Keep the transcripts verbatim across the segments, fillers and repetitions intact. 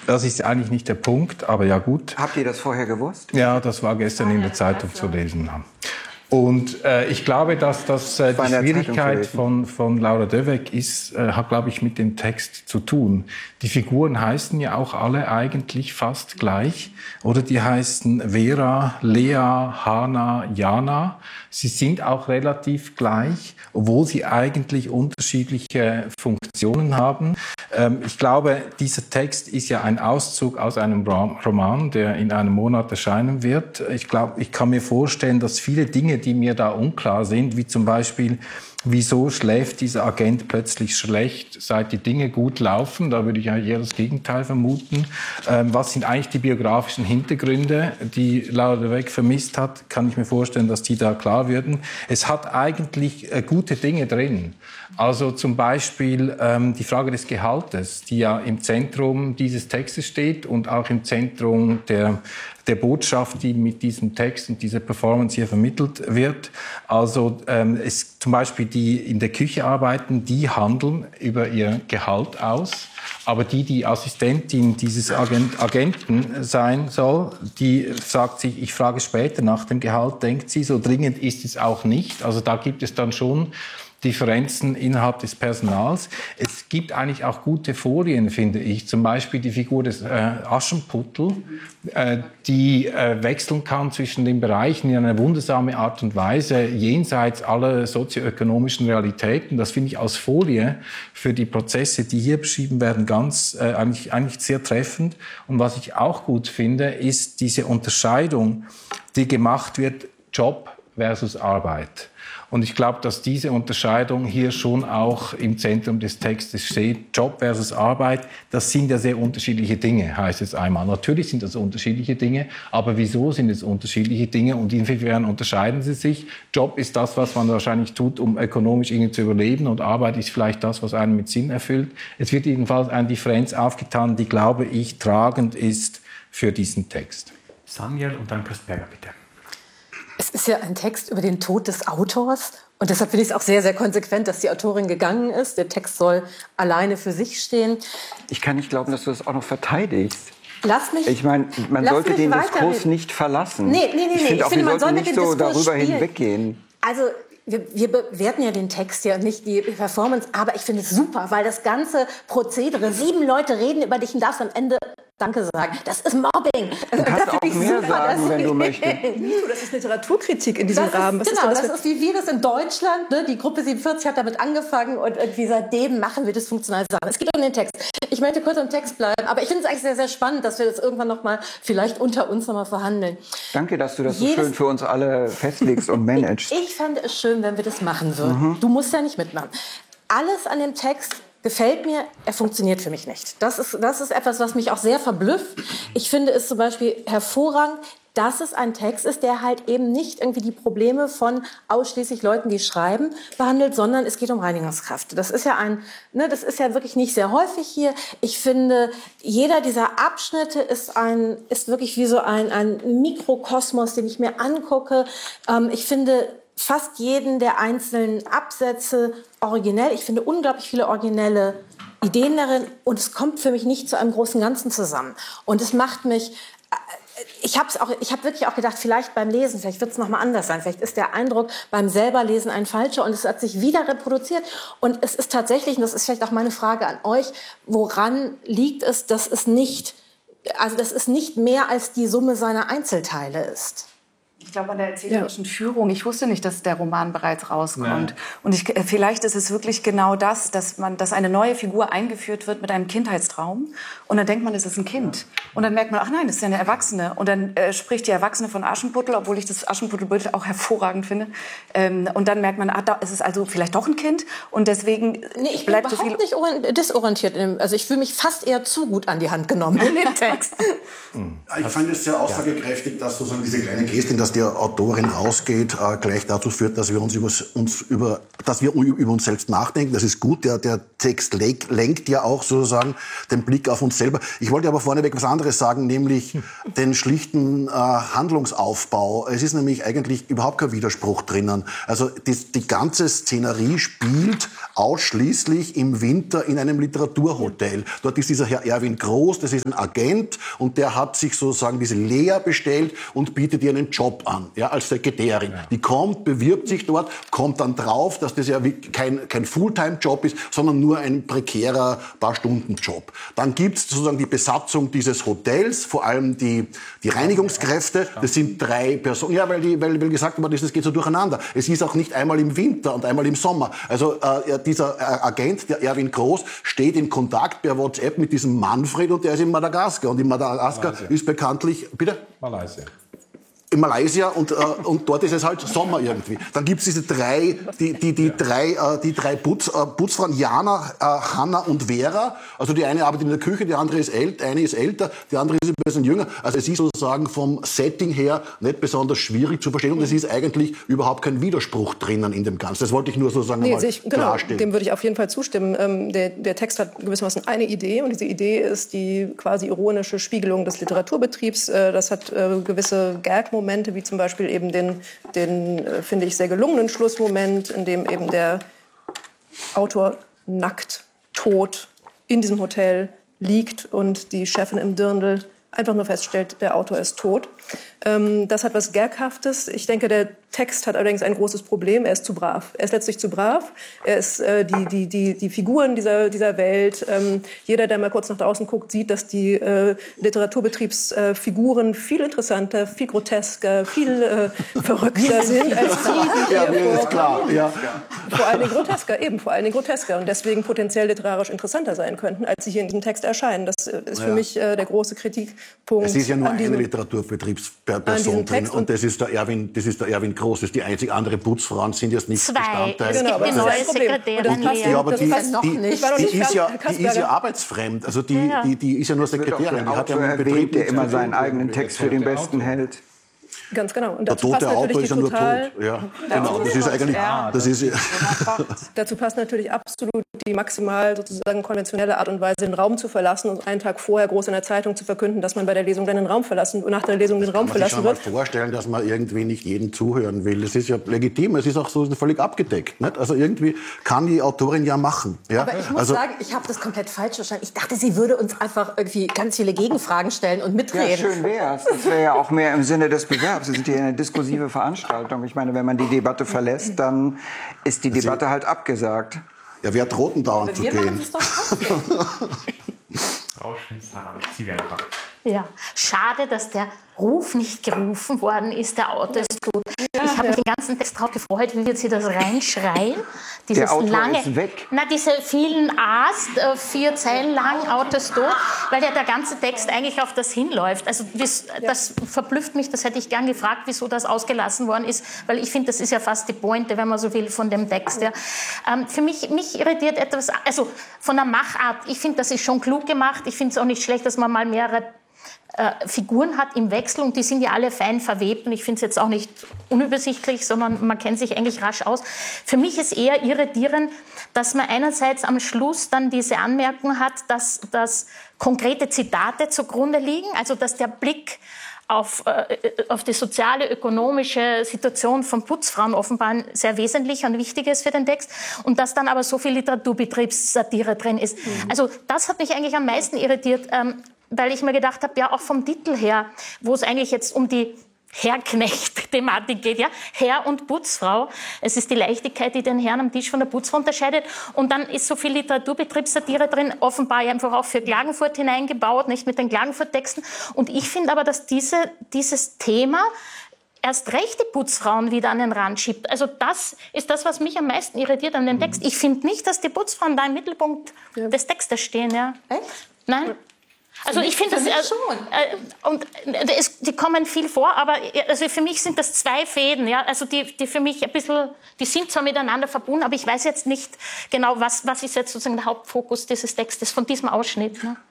Das ist eigentlich nicht der Punkt, aber ja gut. Habt ihr das vorher gewusst? Ja, das war gestern in der Zeitung zu lesen. Und äh, ich glaube, dass das äh, die Schwierigkeit von, von Laura De Weck ist, äh, hat, glaube ich, mit dem Text zu tun. Die Figuren heißen ja auch alle eigentlich fast gleich. Oder die heißen Vera, Lea, Hana, Jana. Sie sind auch relativ gleich, obwohl sie eigentlich unterschiedliche Funktionen haben. Ähm, ich glaube, dieser Text ist ja ein Auszug aus einem Roman, der in einem Monat erscheinen wird. Ich glaube, ich kann mir vorstellen, dass viele Dinge, die mir da unklar sind, wie zum Beispiel, wieso schläft dieser Agent plötzlich schlecht, seit die Dinge gut laufen? Da würde ich ja eher das Gegenteil vermuten. Ähm, was sind eigentlich die biografischen Hintergründe, die Laura De Weck vermisst hat? Kann ich mir vorstellen, dass die da klar würden. Es hat eigentlich äh, gute Dinge drin. Also zum Beispiel ähm, die Frage des Gehaltes, die ja im Zentrum dieses Textes steht und auch im Zentrum der der Botschaft, die mit diesem Text und dieser Performance hier vermittelt wird. Also ähm, es, zum Beispiel die in der Küche arbeiten, die handeln über ihr Gehalt aus. Aber die, die Assistentin dieses Agent, Agenten sein soll, die sagt sich, ich frage später nach dem Gehalt, denkt sie, so dringend ist es auch nicht. Also da gibt es dann schon Differenzen innerhalb des Personals. Es gibt eigentlich auch gute Folien, finde ich. Zum Beispiel die Figur des äh, Aschenputtel, äh, die äh, wechseln kann zwischen den Bereichen in einer wundersame Art und Weise, jenseits aller sozioökonomischen Realitäten. Das finde ich als Folie für die Prozesse, die hier beschrieben werden, ganz äh, eigentlich, eigentlich sehr treffend. Und was ich auch gut finde, ist diese Unterscheidung, die gemacht wird, Job versus Arbeit. Und ich glaube, dass diese Unterscheidung hier schon auch im Zentrum des Textes steht. Job versus Arbeit, das sind ja sehr unterschiedliche Dinge, heißt es einmal. Natürlich sind das unterschiedliche Dinge, aber wieso sind es unterschiedliche Dinge und inwiefern unterscheiden sie sich? Job ist das, was man wahrscheinlich tut, um ökonomisch irgendwie zu überleben, und Arbeit ist vielleicht das, was einen mit Sinn erfüllt. Es wird jedenfalls eine Differenz aufgetan, die, glaube ich, tragend ist für diesen Text. Samuel und dann Christberger, bitte. Es ist ja ein Text über den Tod des Autors. Und deshalb finde ich es auch sehr, sehr konsequent, dass die Autorin gegangen ist. Der Text soll alleine für sich stehen. Ich kann nicht glauben, dass du das auch noch verteidigst. Lass mich, ich meine, man sollte den Diskurs nicht verlassen. Nee, nee, nee. Ich nee. finde auch, ich finde, wir sollten nicht so darüber spielen. hinweggehen. Also, wir, wir bewerten ja den Text ja, nicht die Performance. Aber ich finde es super, weil das ganze Prozedere, sieben Leute reden über dich und darfst am Ende Danke sagen. Das ist Mobbing. Du kannst auch mehr super, sagen, wenn du möchtest. Das ist Literaturkritik in diesem das Rahmen. Ist, Was genau, ist das, das ist wie wir das in Deutschland. Ne? Die Gruppe siebenundvierzig hat damit angefangen und irgendwie seitdem machen wir das funktionale Sachen. Es geht um den Text. Ich möchte kurz am Text bleiben, aber ich finde es eigentlich sehr, sehr spannend, dass wir das irgendwann noch mal vielleicht unter uns noch mal verhandeln. Danke, dass du das Jedes so schön für uns alle festlegst und managst. Ich, ich fände es schön, wenn wir das machen würden. Mhm. Du musst ja nicht mitmachen. Alles an dem Text gefällt mir, er funktioniert für mich nicht. Das ist, das ist etwas, was mich auch sehr verblüfft. Ich finde es zum Beispiel hervorragend, dass es ein Text ist, der halt eben nicht irgendwie die Probleme von ausschließlich Leuten, die schreiben, behandelt, sondern es geht um Reinigungskräfte. Das ist ja ein, ne, das ist ja wirklich nicht sehr häufig hier. Ich finde, jeder dieser Abschnitte ist ein, ist wirklich wie so ein, ein Mikrokosmos, den ich mir angucke. Ähm, ich finde fast jeden der einzelnen Absätze originell. Ich finde unglaublich viele originelle Ideen darin und es kommt für mich nicht zu einem großen Ganzen zusammen. Und es macht mich, ich habe auch, ich habe wirklich auch gedacht, vielleicht beim Lesen, vielleicht wird es noch mal anders sein. Vielleicht ist der Eindruck beim selberlesen ein falscher und es hat sich wieder reproduziert. Und es ist tatsächlich, und das ist vielleicht auch meine Frage an euch, woran liegt es, dass es nicht, also dass es nicht mehr als die Summe seiner Einzelteile ist? Ich glaube an der erzählerischen ja. Führung. Ich wusste nicht, dass der Roman bereits rauskommt. Ja. Und ich, vielleicht ist es wirklich genau das, dass man, dass eine neue Figur eingeführt wird mit einem Kindheitstraum. Und dann denkt man, es ist ein Kind. Und dann merkt man, ach nein, das ist ja eine Erwachsene. Und dann äh, spricht die Erwachsene von Aschenputtel, obwohl ich das Aschenputtelbild auch hervorragend finde. Ähm, und dann merkt man, ah, da ist es also vielleicht doch ein Kind. Und deswegen nee, ich bin bleibt überhaupt so viel nicht desorientiert. Also ich fühle mich fast eher zu gut an die Hand genommen in dem Text. Ich fand es sehr aussagekräftig, dass sozusagen diese kleine Gestin, dass die Autorin rausgeht, äh, gleich dazu führt, dass wir uns, über, uns über, dass wir über uns selbst nachdenken. Das ist gut. Der, der Text lenkt ja auch sozusagen den Blick auf uns selber. Ich wollte aber vorneweg was anderes sagen, nämlich den schlichten äh, Handlungsaufbau. Es ist nämlich eigentlich überhaupt kein Widerspruch drinnen. Also die, die ganze Szenerie spielt ausschließlich im Winter in einem Literaturhotel. Dort ist dieser Herr Erwin Groß, das ist ein Agent und der hat sich sozusagen diese Lea bestellt und bietet ihr einen Job an, ja, als Sekretärin. Ja. Die kommt, bewirbt sich dort, kommt dann drauf, dass das ja kein, kein Fulltime-Job ist, sondern nur ein prekärer Paar-Stunden-Job. Dann gibt's sozusagen die Besatzung dieses Hotels, vor allem die, die Reinigungskräfte. Das sind drei Personen. Ja, weil, die, weil, weil gesagt worden ist, es geht so durcheinander. Es ist auch nicht einmal im Winter und einmal im Sommer. Also äh, dieser Agent, der Erwin Groß, steht in Kontakt per WhatsApp mit diesem Manfred und der ist in Madagaskar. Und in Madagaskar Malaysia. Ist bekanntlich... Bitte? Malaysia. In Malaysia und, äh, und dort ist es halt Sommer irgendwie. Dann gibt's diese drei, die, die, die ja. drei, äh, die drei Putz, äh, Putzfrauen, Jana, äh, Hanna und Vera. Also die eine arbeitet in der Küche, die andere ist älter, eine ist älter, die andere ist ein bisschen jünger. Also es ist sozusagen vom Setting her nicht besonders schwierig zu verstehen und es ist eigentlich überhaupt kein Widerspruch drinnen in dem Ganzen. Das wollte ich nur sozusagen nee, mal ich, genau, klarstellen. Dem würde ich auf jeden Fall zustimmen. Ähm, der, der Text hat gewissermaßen eine Idee und diese Idee ist die quasi ironische Spiegelung des Literaturbetriebs. Äh, das hat äh, gewisse Gag-Momente, wie zum Beispiel eben den, den äh, finde ich, sehr gelungenen Schlussmoment, in dem eben der Autor nackt, tot in diesem Hotel liegt und die Chefin im Dirndl einfach nur feststellt, der Autor ist tot. Ähm, das hat was Gaghaftes. Ich denke, der Text hat allerdings ein großes Problem. Er ist zu brav. Er ist letztlich zu brav. Er ist äh, die, die, die, die Figuren dieser, dieser Welt. Ähm, jeder, der mal kurz nach draußen guckt, sieht, dass die äh, Literaturbetriebsfiguren äh, viel interessanter, viel grotesker, viel äh, verrückter sind als die, die ja, mir ist klar. Ja. Vor allen Dingen grotesker, eben vor allen Dingen grotesker und deswegen potenziell literarisch interessanter sein könnten, als sie hier in diesem Text erscheinen. Das äh, ist für ja. mich äh, der große Kritikpunkt. Es ist ja nur eine Literaturbetriebsperson drin und das ist der Erwin, das ist der Erwin Groß. Das ist die einzige. Andere Putzfrauen sind jetzt nicht Zwei. Bestandteil. Es gibt eine neue Sekretärin. Ja, aber die, die, die, die, ist ja, die ist ja arbeitsfremd. Also die, ja. die, die ist ja nur Sekretärin. Die hat ja einen Betrieb, der immer seinen eigenen Text für den besten hält. Ganz genau. Und der tote Autor ist ja nur tot. Ja, genau. Das ist eigentlich. Ja. Das ist Dazu passt natürlich absolut die maximal sozusagen konventionelle Art und Weise, den Raum zu verlassen und einen Tag vorher groß in der Zeitung zu verkünden, dass man bei der Lesung dann den Raum verlassen und nach der Lesung den Raum verlassen wird. Ich kann mir vorstellen, dass man irgendwie nicht jeden zuhören will. Das ist ja legitim. Es ist auch so völlig abgedeckt. Nicht? Also irgendwie kann die Autorin ja machen. Ja? Aber ich muss also, sagen, ich habe das komplett falsch verstanden. Ich dachte, sie würde uns einfach irgendwie ganz viele Gegenfragen stellen und mitreden. Ja, schön wär's. Das wäre ja auch mehr im Sinne des Bewerbs. Es ist hier eine diskursive Veranstaltung. Ich meine, wenn man die Debatte verlässt, dann ist die Debatte halt abgesagt. Ja, wer droht denn dauernd zu gehen? Ja, schade, dass der Ruf nicht gerufen worden ist, der Autor ist tot. Ja, ich habe mich den ganzen Text drauf gefreut, wie wird sie das reinschreien? Dieses der Autor lange, ist weg. Na, diese vielen A's, äh, vier Zeilen lang, Autor ist tot, weil ja der ganze Text eigentlich auf das hinläuft. Also das, das verblüfft mich, das hätte ich gern gefragt, wieso das ausgelassen worden ist, weil ich finde, das ist ja fast die Pointe, wenn man so will, von dem Text. Ja. Ähm, für mich, mich irritiert etwas, also von der Machart, ich finde, das ist schon klug gemacht, ich finde es auch nicht schlecht, dass man mal mehrere Äh, Figuren hat im Wechsel und die sind ja alle fein verwebt und ich finde es jetzt auch nicht unübersichtlich, sondern man kennt sich eigentlich rasch aus. Für mich ist eher irritierend, dass man einerseits am Schluss dann diese Anmerkung hat, dass, dass konkrete Zitate zugrunde liegen, also dass der Blick auf, äh, auf die soziale, ökonomische Situation von Putzfrauen offenbar ein sehr wesentlicher und wichtig ist für den Text und dass dann aber so viel Literaturbetriebssatire drin ist. Mhm. Also das hat mich eigentlich am meisten irritiert, ähm, weil ich mir gedacht habe, ja auch vom Titel her, wo es eigentlich jetzt um die Herrknecht-Thematik geht, ja, Herr und Putzfrau. Es ist die Leichtigkeit, die den Herrn am Tisch von der Putzfrau unterscheidet. Und dann ist so viel Literaturbetriebssatire drin, offenbar einfach auch für Klagenfurt hineingebaut, nicht mit den Klagenfurt-Texten. Und ich finde aber, dass diese, dieses Thema erst recht die Putzfrauen wieder an den Rand schiebt. Also das ist das, was mich am meisten irritiert an dem Text. Ich finde nicht, dass die Putzfrauen da im Mittelpunkt ja. des Textes stehen. Ja. Echt? Nein. Also ich finde das äh, schon. Äh, und es, die kommen viel vor, aber also für mich sind das zwei Fäden, ja, also die, die für mich ein bisschen, die sind zwar miteinander verbunden, aber ich weiß jetzt nicht genau, was, was ist jetzt sozusagen der Hauptfokus dieses Textes von diesem Ausschnitt. Ne?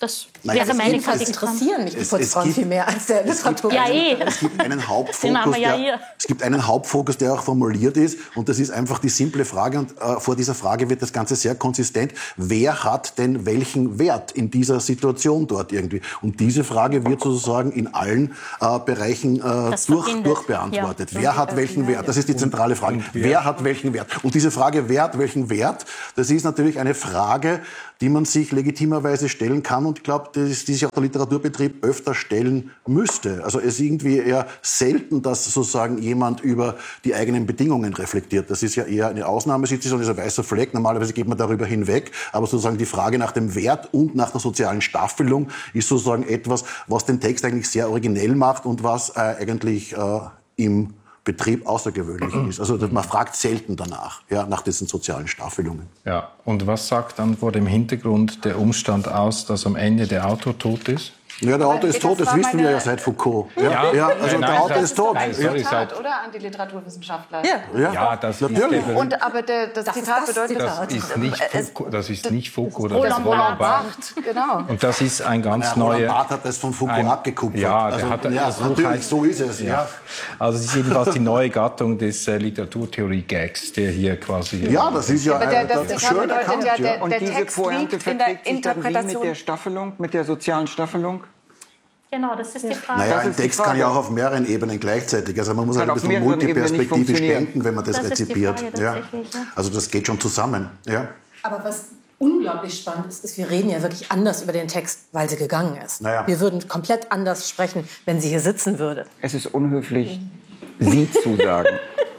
Das Naja, wäre es meine gibt- es- Kategorie. interessieren mich die Es- es Putzfrauen gibt- viel mehr als der Literatur. Ja, eh. Es gibt einen Den Hauptfokus, haben wir ja der, hier. es gibt einen Hauptfokus, der auch formuliert ist, und das ist einfach die simple Frage, und äh, vor dieser Frage wird das Ganze sehr konsistent. Wer hat denn welchen Wert in dieser Situation dort irgendwie? Und diese Frage wird sozusagen in allen äh, Bereichen äh, Das durch, verbindet. durchbeantwortet. Ja. Wer hat welchen Wert? Das ist die zentrale Frage. Wer hat welchen Wert? Und diese Frage, wer hat welchen Wert, das ist natürlich eine Frage, die man sich legitimerweise stellen kann, und ich glaube, die sich auch der Literaturbetrieb öfter stellen müsste. Also es ist irgendwie eher selten, dass sozusagen jemand über die eigenen Bedingungen reflektiert. Das ist ja eher eine Ausnahmesituation, dieser weiße Fleck. Normalerweise geht man darüber hinweg, aber sozusagen die Frage nach dem Wert und nach der sozialen Staffelung ist sozusagen etwas, was den Text eigentlich sehr originell macht und was äh, eigentlich äh, im Betrieb außergewöhnlich ist. Also man fragt selten danach, ja, nach diesen sozialen Staffelungen. Ja, und was sagt dann vor dem Hintergrund der Umstand aus, dass am Ende der Autor tot ist? Ja, der Autor ist tot, das war wissen wir meine- ja seit Foucault. Ja, Ja. ja, also Nein, der nein, Autor das- ist tot. nein, Ja, sorry, Zitat, seit- oder an die Literaturwissenschaftler. ja, Ja, das natürlich. ist der, Und aber der, das, Das ist Zitat das bedeutet, Zitat. das ist nicht Foucault, das ist nicht Foucault, das ist Roland Roland Barthes. Barthes, genau. Und das ist ein ganz Ja, Roland neuer... Barthes hat das von Foucault ein- abgekupfert. Ja, der also, hat- ja, das Buch natürlich, heißt- so ist es. Ja, Also es ist jedenfalls die neue Gattung des äh, Literaturtheorie-Gags, der hier quasi... ja das ist ja Aber der- äh, das das Zitat schön bedeutet erkannt. ja, Ja. der- Und diese Text Pointe liegt in der verträgt sich dann wie mit Interpretation. der Staffelung, mit der sozialen Staffelung? Genau, das ist die Frage. Naja, Das ein ist die Text kann Frage. ja auch auf mehreren Ebenen gleichzeitig. Also man muss Kann halt ein auf bisschen mehreren Ebenen nicht multiperspektivisch funktionieren. denken, wenn man das, Das ist die rezipiert. Frage Ja. tatsächlich, ja. Also das geht schon zusammen. Ja. Aber was unglaublich spannend ist, ist, wir reden ja wirklich anders über den Text, weil sie gegangen ist. Naja. Wir würden komplett anders sprechen, wenn sie hier sitzen würde. Es ist unhöflich, Sie zu sagen.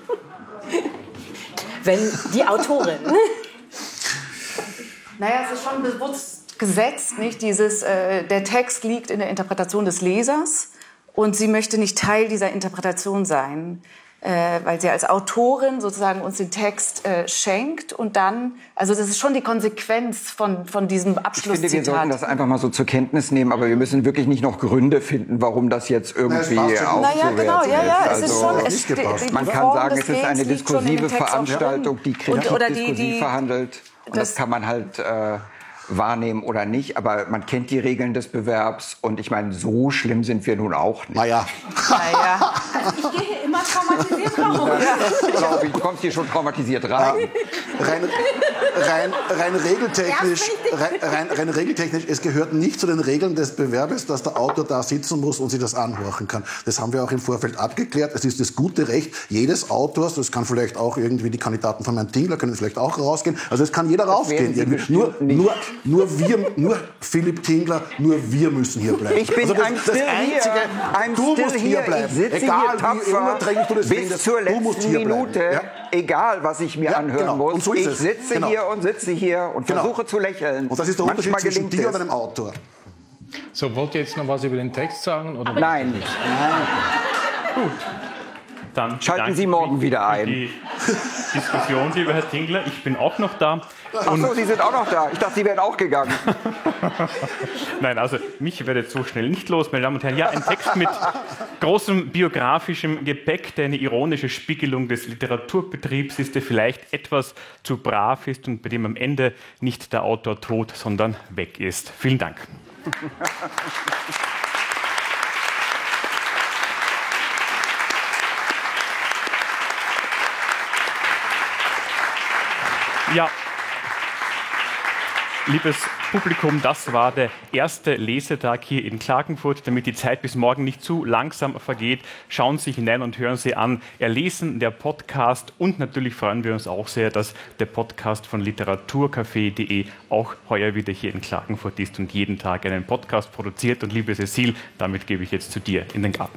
Wenn die Autorin... Naja, es ist schon bewusst gesetzt, nicht? Dieses, äh, der Text liegt in der Interpretation des Lesers und sie möchte nicht Teil dieser Interpretation sein, äh, weil sie als Autorin sozusagen uns den Text äh, schenkt und dann, also das ist schon die Konsequenz von, von diesem Ich finde, Abschlusszitat. wir sollten das einfach mal so zur Kenntnis nehmen, aber wir müssen wirklich nicht noch Gründe finden, warum das jetzt irgendwie Na, es passt schon. aufzuwerten Naja, genau, ja, ja, ist. es ist Also, schon, nicht es, die, gepasst. die man kann Form sagen, des es ist eine Gegens liegt schon in dem diskursive Text auch drin. Veranstaltung, die Kritik Und- oder die- diskursiv die- verhandelt. Und das, das- kann man halt äh, wahrnehmen oder nicht. Aber man kennt die Regeln des Bewerbs. Und ich meine, so schlimm sind wir nun auch nicht. Naja, Naja. Ich gehe hier immer traumatisiert raus. Glaube ich, du kommst hier schon traumatisiert rein. rein, rein, rein, regeltechnisch, rein, rein, rein regeltechnisch, es gehört nicht zu den Regeln des Bewerbes, dass der Autor da sitzen muss und sich das anhorchen kann. Das haben wir auch im Vorfeld abgeklärt. Es ist das gute Recht jedes Autors, das kann vielleicht auch irgendwie die Kandidaten von Herrn Tingler, können vielleicht auch rausgehen. Also es kann jeder rausgehen. sie Irgendwie. Nur, bestimmt nicht. nur, nur wir, nur Philipp Tingler, nur wir müssen hier bleiben. Ich bin also das, I'm das still Einzige, here. I'm du still musst hier here. bleiben. Ich sitze Egal, hier wie tapfer unerträglich du das bis findest, zur du musst letzten hier bleiben. Minute. Ja? Egal, was ich mir Ja, anhören genau. muss. Und so ist ich es. sitze Genau. hier und sitze hier und Genau. versuche zu lächeln. Und das ist der Manchmal Unterschied zwischen gelingt dir es. und einem Autor. So, wollt ihr jetzt noch was über den Text sagen? Oder Nein. Dann Schalten bedanke Sie ich morgen mich wieder für ein. Die Diskussion, lieber Herr Tingler. Ich bin auch noch da. Ach so, Sie sind auch noch da. Ich dachte, Sie wären auch gegangen. Nein, also mich werdet so schnell nicht los, meine Damen und Herren. Ja, ein Text mit großem biografischem Gepäck, der eine ironische Spiegelung des Literaturbetriebs ist, der vielleicht etwas zu brav ist und bei dem am Ende nicht der Autor tot, sondern weg ist. Vielen Dank. Ja, liebes Publikum, das war der erste Lesetag hier in Klagenfurt. Damit die Zeit bis morgen nicht zu langsam vergeht, schauen Sie hinein und hören Sie an. Erlesen, der Podcast, und natürlich freuen wir uns auch sehr, dass der Podcast von literaturcafé punkt de auch heuer wieder hier in Klagenfurt ist und jeden Tag einen Podcast produziert. Und liebe Cecile, damit gebe ich jetzt zu dir in den Garten.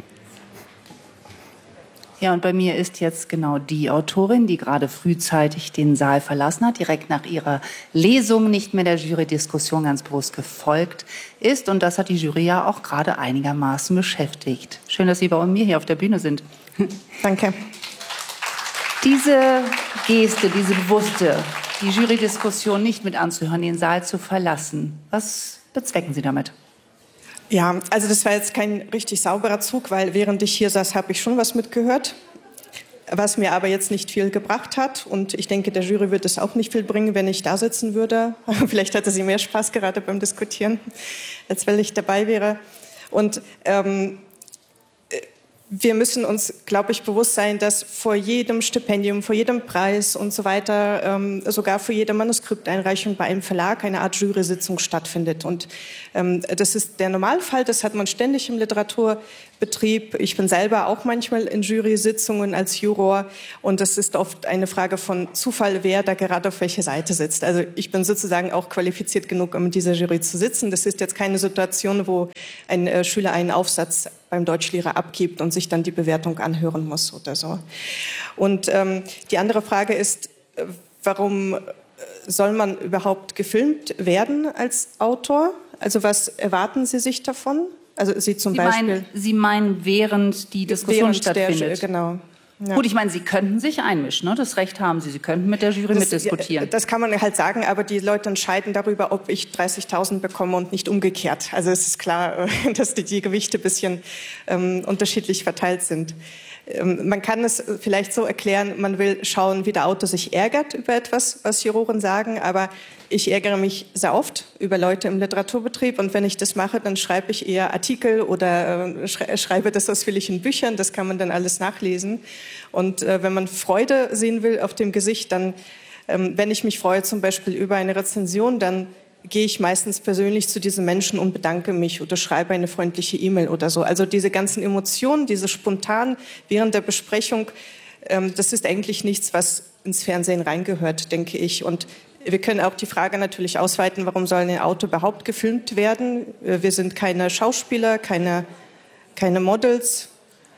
Ja, und bei mir ist jetzt genau die Autorin, die gerade frühzeitig den Saal verlassen hat, direkt nach ihrer Lesung nicht mehr der Jury-Diskussion ganz bewusst gefolgt ist. Und das hat die Jury ja auch gerade einigermaßen beschäftigt. Schön, dass Sie bei mir hier auf der Bühne sind. Danke. Diese Geste, diese bewusste, die Jury-Diskussion nicht mit anzuhören, den Saal zu verlassen, was bezwecken Sie damit? Ja, also das war jetzt kein richtig sauberer Zug, weil während ich hier saß, habe ich schon was mitgehört. was mir aber jetzt nicht viel gebracht hat. Und ich denke, der Jury würde es auch nicht viel bringen, wenn ich da sitzen würde. Vielleicht hatte sie mehr Spaß gerade beim Diskutieren, als wenn ich dabei wäre. Und ähm, wir müssen uns, glaube ich, bewusst sein, dass vor jedem Stipendium, vor jedem Preis und so weiter, ähm, sogar vor jeder Manuskripteinreichung bei einem Verlag eine Art Jury-Sitzung stattfindet. Und ähm, das ist der Normalfall, das hat man ständig im Literaturbetrieb. Ich bin selber auch manchmal in Jury-Sitzungen als Juror und das ist oft eine Frage von Zufall, wer da gerade auf welche Seite sitzt. Also ich bin sozusagen auch qualifiziert genug, um in dieser Jury zu sitzen. Das ist jetzt keine Situation, wo ein äh, Schüler einen Aufsatz beim Deutschlehrer abgibt und sich dann die Bewertung anhören muss oder so. Und ähm, die andere Frage ist, warum soll man überhaupt gefilmt werden als Autor? Also was erwarten Sie sich davon? Also Sie zum Sie Beispiel. Meinen, Sie meinen, während die Diskussion während stattfindet? Der, genau. Ja. Gut, ich meine, Sie könnten sich einmischen, ne? Das Recht haben Sie. Sie könnten mit der Jury das, mitdiskutieren. Das kann man halt sagen, aber die Leute entscheiden darüber, ob ich dreißigtausend bekomme und nicht umgekehrt. Also es ist klar, dass die, die Gewichte ein bisschen ähm, unterschiedlich verteilt sind. Ähm, man kann es vielleicht so erklären, man will schauen, wie der Autor sich ärgert über etwas, was Juroren sagen, aber ich ärgere mich sehr oft über Leute im Literaturbetrieb und wenn ich das mache, dann schreibe ich eher Artikel oder äh, schrei schreibe das ausführlich in Büchern, das kann man dann alles nachlesen. Und äh, wenn man Freude sehen will auf dem Gesicht, dann, ähm, wenn ich mich freue zum Beispiel über eine Rezension, dann gehe ich meistens persönlich zu diesen Menschen und bedanke mich oder schreibe eine freundliche E-Mail oder so. Also diese ganzen Emotionen, diese spontan während der Besprechung, ähm, das ist eigentlich nichts, was ins Fernsehen reingehört, denke ich. Und wir können auch die Frage natürlich ausweiten, warum soll ein Auto überhaupt gefilmt werden? Wir sind keine Schauspieler, keine, keine Models.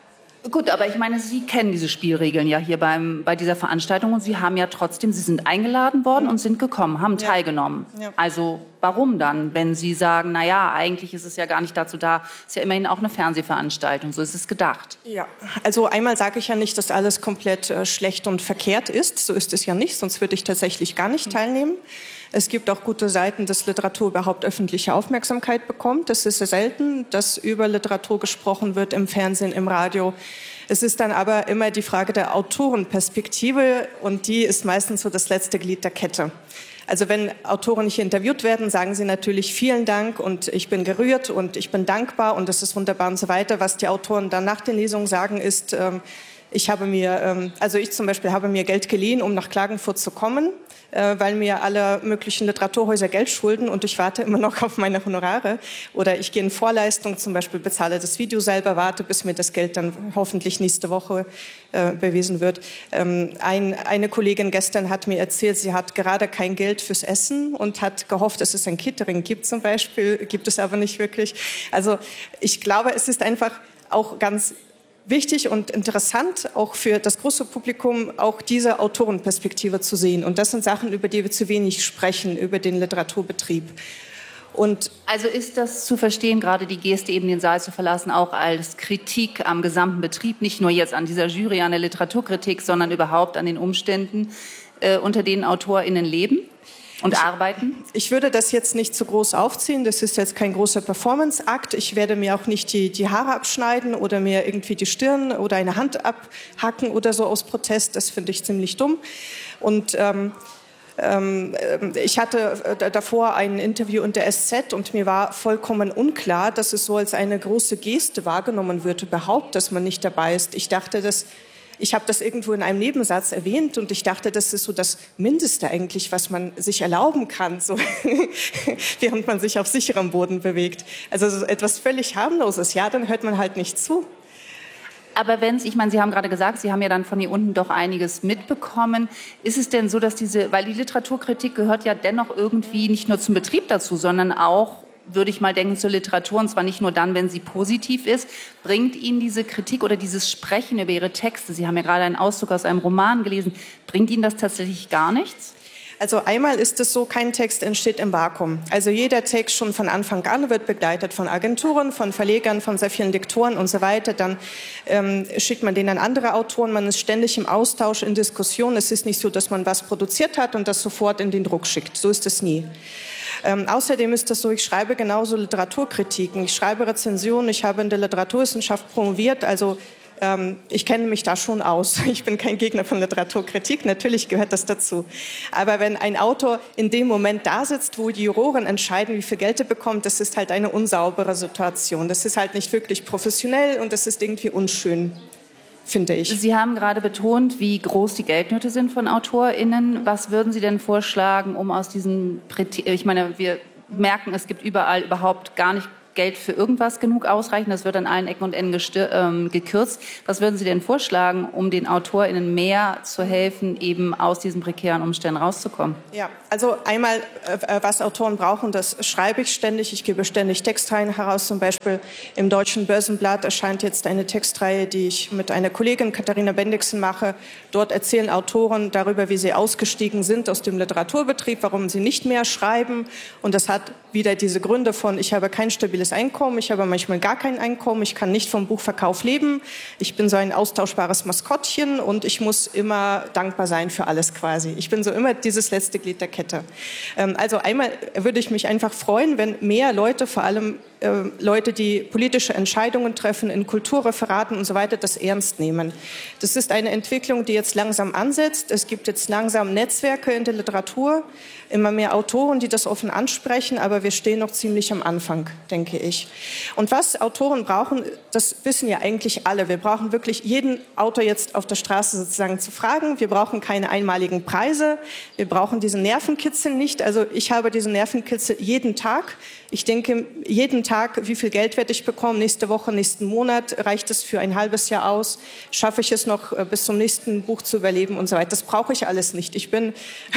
Gut, aber ich meine, Sie kennen diese Spielregeln ja hier beim, bei dieser Veranstaltung und Sie haben ja trotzdem, Sie sind eingeladen worden und sind gekommen, haben Ja. teilgenommen. Ja. Also warum dann, wenn Sie sagen, na ja, eigentlich ist es ja gar nicht dazu da, ist ja immerhin auch eine Fernsehveranstaltung, so ist es gedacht. Ja, also einmal sage ich ja nicht, dass alles komplett äh, schlecht und verkehrt ist, so ist es ja nicht, sonst würde ich tatsächlich gar nicht teilnehmen. Es gibt auch gute Seiten, dass Literatur überhaupt öffentliche Aufmerksamkeit bekommt. Das ist sehr selten, dass über Literatur gesprochen wird im Fernsehen, im Radio. Es ist dann aber immer die Frage der Autorenperspektive und die ist meistens so das letzte Glied der Kette. Also wenn Autoren hier interviewt werden, sagen sie natürlich vielen Dank und ich bin gerührt und ich bin dankbar und das ist wunderbar und so weiter. Was die Autoren dann nach den Lesungen sagen ist, ähm, ich habe mir, ähm, also ich zum Beispiel habe mir Geld geliehen, um nach Klagenfurt zu kommen, äh, weil mir alle möglichen Literaturhäuser Geld schulden und ich warte immer noch auf meine Honorare. Oder ich gehe in Vorleistung, zum Beispiel bezahle das Video selber, warte, bis mir das Geld dann hoffentlich nächste Woche äh, bewiesen wird. Ähm, ein, eine Kollegin gestern hat mir erzählt, sie hat gerade kein Geld fürs Essen und hat gehofft, dass es ein Catering gibt zum Beispiel, gibt es aber nicht wirklich. Also ich glaube, es ist einfach auch ganz wichtig und interessant, auch für das große Publikum, auch diese Autorenperspektive zu sehen. Und das sind Sachen, über die wir zu wenig sprechen, über den Literaturbetrieb. Und also ist das zu verstehen, gerade die Geste, eben den Saal zu verlassen, auch als Kritik am gesamten Betrieb, nicht nur jetzt an dieser Jury, an der Literaturkritik, sondern überhaupt an den Umständen, äh, unter denen AutorInnen leben? Und ich, arbeiten? Ich würde das jetzt nicht zu groß aufziehen. Das ist jetzt kein großer Performance-Akt. Ich werde mir auch nicht die, die Haare abschneiden oder mir irgendwie die Stirn oder eine Hand abhacken oder so aus Protest. Das finde ich ziemlich dumm. Und ähm, ähm, ich hatte äh, davor ein Interview in der S Z und mir war vollkommen unklar, dass es so als eine große Geste wahrgenommen wird, überhaupt, dass man nicht dabei ist. Ich dachte, dass Ich habe das irgendwo in einem Nebensatz erwähnt und ich dachte, das ist so das Mindeste eigentlich, was man sich erlauben kann, so während man sich auf sicherem Boden bewegt. Also so etwas völlig harmloses. Ja, dann hört man halt nicht zu. Aber wenn es, ich meine, Sie haben gerade gesagt, Sie haben ja dann von hier unten doch einiges mitbekommen. Ist es denn so, dass diese, weil die Literaturkritik gehört ja dennoch irgendwie nicht nur zum Betrieb dazu, sondern auch, würde ich mal denken, zur Literatur, und zwar nicht nur dann, wenn sie positiv ist, bringt Ihnen diese Kritik oder dieses Sprechen über Ihre Texte, Sie haben ja gerade einen Auszug aus einem Roman gelesen, bringt Ihnen das tatsächlich gar nichts? Also einmal ist es so, kein Text entsteht im Vakuum. Also jeder Text schon von Anfang an wird begleitet von Agenturen, von Verlegern, von sehr vielen Lektoren und so weiter. Dann ähm, schickt man den an andere Autoren. Man ist ständig im Austausch, in Diskussion. Es ist nicht so, dass man was produziert hat und das sofort in den Druck schickt. So ist es nie. Ähm, außerdem ist das so, ich schreibe genauso Literaturkritiken. Ich schreibe Rezensionen. Ich habe in der Literaturwissenschaft promoviert. Also ähm, ich kenne mich da schon aus. Ich bin kein Gegner von Literaturkritik, natürlich gehört das dazu. Aber wenn ein Autor in dem Moment da sitzt, wo die Juroren entscheiden, wie viel Geld er bekommt, das ist halt eine unsaubere Situation. Das ist halt nicht wirklich professionell und das ist irgendwie unschön, finde ich. Sie haben gerade betont, wie groß die Geldnöte sind von AutorInnen. Was würden Sie denn vorschlagen, um aus diesen, ich meine, wir merken, es gibt überall überhaupt gar nicht Geld für irgendwas genug ausreichen. Das wird an allen Ecken und Enden ähm, gekürzt. Was würden Sie denn vorschlagen, um den AutorInnen mehr zu helfen, eben aus diesen prekären Umständen rauszukommen? Ja, also einmal, äh, was Autoren brauchen, das schreibe ich ständig. Ich gebe ständig Textreihen heraus. Zum Beispiel im Deutschen Börsenblatt erscheint jetzt eine Textreihe, die ich mit einer Kollegin, Katharina Bendixen, mache. Dort erzählen Autoren darüber, wie sie ausgestiegen sind aus dem Literaturbetrieb, warum sie nicht mehr schreiben. Und das hat wieder diese Gründe von, ich habe kein stabiles Einkommen, ich habe manchmal gar kein Einkommen, ich kann nicht vom Buchverkauf leben, ich bin so ein austauschbares Maskottchen und ich muss immer dankbar sein für alles quasi. Ich bin so immer dieses letzte Glied der Kette. Also einmal würde ich mich einfach freuen, wenn mehr Leute, vor allem äh, Leute, die politische Entscheidungen treffen, in Kulturreferaten und so weiter, das ernst nehmen. Das ist eine Entwicklung, die jetzt langsam ansetzt. Es gibt jetzt langsam Netzwerke in der Literatur, immer mehr Autoren, die das offen ansprechen, aber wir stehen noch ziemlich am Anfang, denke ich. Und was Autoren brauchen, das wissen ja eigentlich alle. Wir brauchen wirklich jeden Autor jetzt auf der Straße sozusagen zu fragen. Wir brauchen keine einmaligen Preise. Wir brauchen diesen Nervenkitzel nicht. Also ich habe diesen Nervenkitzel jeden Tag. Ich denke, jeden Tag, wie viel Geld werde ich bekommen? Nächste Woche, nächsten Monat? Reicht es für ein halbes Jahr aus? Schaffe ich es noch, bis zum nächsten Buch zu überleben und so weiter? Das brauche ich alles nicht. Ich bin,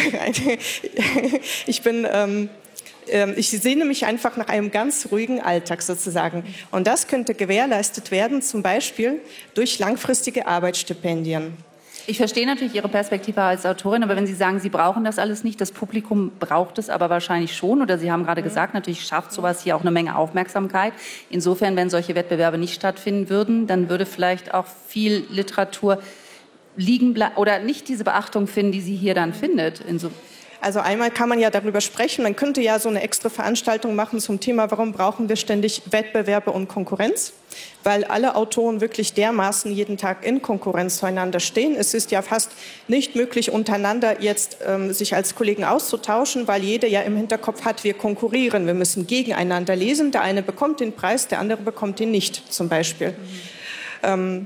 ich bin, ähm, ich sehne mich einfach nach einem ganz ruhigen Alltag sozusagen. Und das könnte gewährleistet werden, zum Beispiel durch langfristige Arbeitsstipendien. Ich verstehe natürlich Ihre Perspektive als Autorin, aber wenn Sie sagen, Sie brauchen das alles nicht, das Publikum braucht es aber wahrscheinlich schon, oder Sie haben gerade gesagt, natürlich schafft sowas hier auch eine Menge Aufmerksamkeit. Insofern, wenn solche Wettbewerbe nicht stattfinden würden, dann würde vielleicht auch viel Literatur liegen bleiben oder nicht diese Beachtung finden, die sie hier dann findet. Insofern. Also einmal kann man ja darüber sprechen, man könnte ja so eine extra Veranstaltung machen zum Thema, warum brauchen wir ständig Wettbewerbe und Konkurrenz? Weil alle Autoren wirklich dermaßen jeden Tag in Konkurrenz zueinander stehen. Es ist ja fast nicht möglich, untereinander jetzt ähm, sich als Kollegen auszutauschen, weil jeder ja im Hinterkopf hat, wir konkurrieren, wir müssen gegeneinander lesen. Der eine bekommt den Preis, der andere bekommt ihn nicht, zum Beispiel. Mhm. Ähm,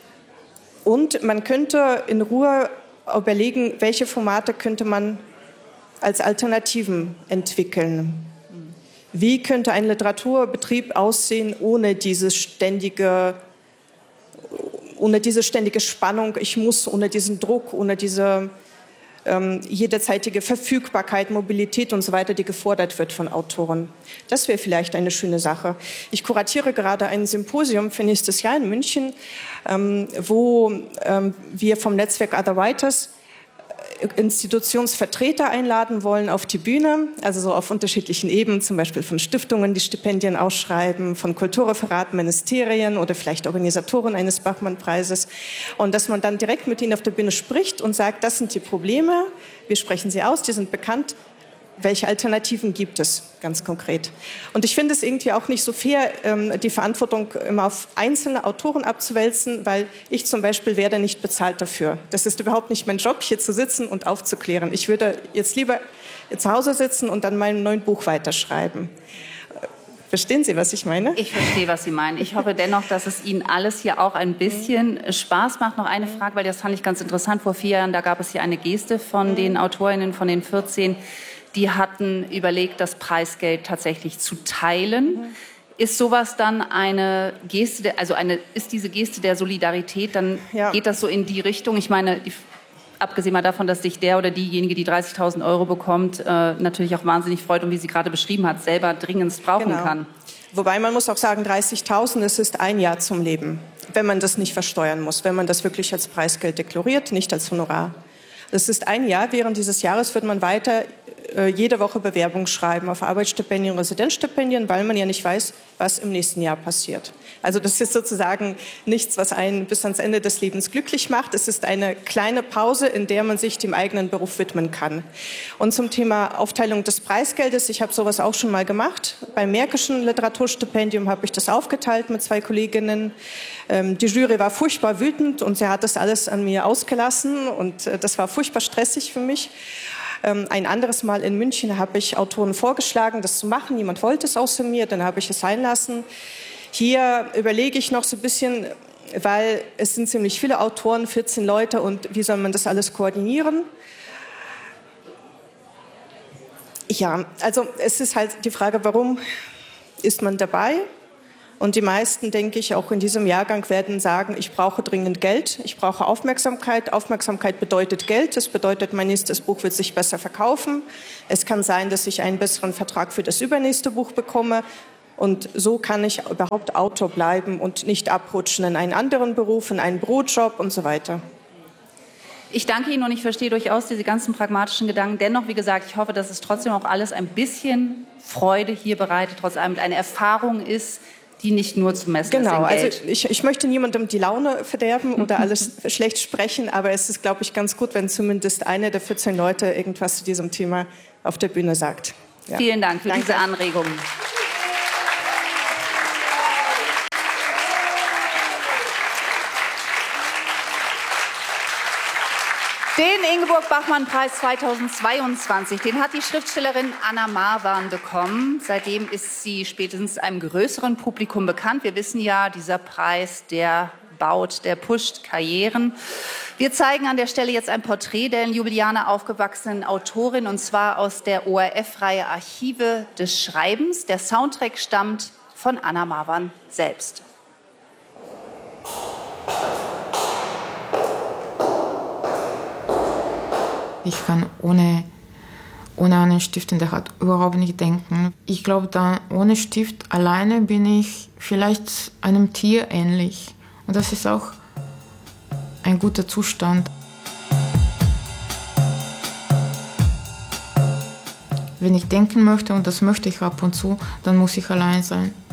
und man könnte in Ruhe überlegen, welche Formate könnte man als Alternativen entwickeln. Wie könnte ein Literaturbetrieb aussehen ohne diese ständige, ohne diese ständige Spannung, ich muss, ohne diesen Druck, ohne diese ähm, jederzeitige Verfügbarkeit, Mobilität und so weiter, die gefordert wird von Autoren. Das wäre vielleicht eine schöne Sache. Ich kuratiere gerade ein Symposium für nächstes Jahr in München, ähm, wo ähm, wir vom Netzwerk Other Writers Institutionsvertreter einladen wollen auf die Bühne, also so auf unterschiedlichen Ebenen, zum Beispiel von Stiftungen, die Stipendien ausschreiben, von Kulturreferaten, Ministerien oder vielleicht Organisatoren eines Bachmann-Preises. Und dass man dann direkt mit ihnen auf der Bühne spricht und sagt, das sind die Probleme, wir sprechen sie aus, die sind bekannt. Welche Alternativen gibt es, ganz konkret? Und ich finde es irgendwie auch nicht so fair, die Verantwortung immer auf einzelne Autoren abzuwälzen, weil ich zum Beispiel werde nicht bezahlt dafür. Das ist überhaupt nicht mein Job, hier zu sitzen und aufzuklären. Ich würde jetzt lieber zu Hause sitzen und an meinem neuen Buch weiterschreiben. Verstehen Sie, was ich meine? Ich verstehe, was Sie meinen. Ich hoffe dennoch, dass es Ihnen alles hier auch ein bisschen Spaß macht. Noch eine Frage, weil das fand ich ganz interessant. Vor vier Jahren, da gab es hier eine Geste von den AutorInnen, von den vierzehn, die hatten überlegt, das Preisgeld tatsächlich zu teilen. Mhm. Ist sowas dann eine Geste, also eine, ist diese Geste der Solidarität, dann ja. Geht das so in die Richtung? Ich meine, die, abgesehen mal davon, dass sich der oder diejenige, die dreißigtausend Euro bekommt, äh, natürlich auch wahnsinnig freut und wie sie gerade beschrieben hat, selber dringend brauchen genau. kann. Wobei man muss auch sagen, dreißigtausend, das ist ein Jahr zum Leben, wenn man das nicht versteuern muss, wenn man das wirklich als Preisgeld deklariert, nicht als Honorar. Das ist ein Jahr, während dieses Jahres wird man weiter äh, jede Woche Bewerbung schreiben auf Arbeitsstipendien, Residenzstipendien, weil man ja nicht weiß, was im nächsten Jahr passiert. Also das ist sozusagen nichts, was einen bis ans Ende des Lebens glücklich macht. Es ist eine kleine Pause, in der man sich dem eigenen Beruf widmen kann. Und zum Thema Aufteilung des Preisgeldes, ich habe sowas auch schon mal gemacht. Beim Märkischen Literaturstipendium habe ich das aufgeteilt mit zwei Kolleginnen. Ähm, die Jury war furchtbar wütend und sie hat das alles an mir ausgelassen und äh, das war furchtbar stressig für mich. Ähm, ein anderes Mal in München habe ich Autoren vorgeschlagen, das zu machen. Niemand wollte es außer mir, dann habe ich es sein lassen. Hier überlege ich noch so ein bisschen, weil es sind ziemlich viele Autoren, vierzehn Leute, und wie soll man das alles koordinieren? Ja, also es ist halt die Frage, warum ist man dabei? Und die meisten, denke ich, auch in diesem Jahrgang werden sagen, ich brauche dringend Geld, ich brauche Aufmerksamkeit. Aufmerksamkeit bedeutet Geld, das bedeutet, mein nächstes Buch wird sich besser verkaufen. Es kann sein, dass ich einen besseren Vertrag für das übernächste Buch bekomme. Und so kann ich überhaupt Autor bleiben und nicht abrutschen in einen anderen Beruf, in einen Brotjob und so weiter. Ich danke Ihnen und ich verstehe durchaus diese ganzen pragmatischen Gedanken. Dennoch, wie gesagt, ich hoffe, dass es trotzdem auch alles ein bisschen Freude hier bereitet, trotz allem eine Erfahrung ist, die nicht nur zu messen genau, ist in Geld. Also ich, ich möchte niemandem die Laune verderben oder alles schlecht sprechen, aber es ist, glaube ich, ganz gut, wenn zumindest eine der vierzehn Leute irgendwas zu diesem Thema auf der Bühne sagt. Ja. Vielen Dank für Danke. diese Anregungen. Den Ingeborg-Bachmann-Preis zweitausendzweiundzwanzig, den hat die Schriftstellerin Anna Marwan bekommen. Seitdem ist sie spätestens einem größeren Publikum bekannt. Wir wissen ja, dieser Preis, der baut, der pusht Karrieren. Wir zeigen an der Stelle jetzt ein Porträt der in Ljubljana aufgewachsenen Autorin, und zwar aus der O R F-Reihe Archive des Schreibens. Der Soundtrack stammt von Anna Marwan selbst. Ich kann ohne, ohne einen Stift in der Hand überhaupt nicht denken. Ich glaube, dann ohne Stift alleine bin ich vielleicht einem Tier ähnlich. Und das ist auch ein guter Zustand. Wenn ich denken möchte, und das möchte ich ab und zu, dann muss ich allein sein.